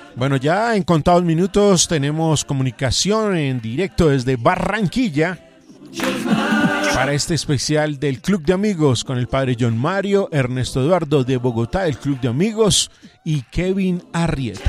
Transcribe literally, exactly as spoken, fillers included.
Bueno, ya en contados minutos tenemos comunicación en directo desde Barranquilla para este especial del Club de Amigos con el padre John Mario, Ernesto Eduardo de Bogotá, del Club de Amigos, y Kevin Arrieta.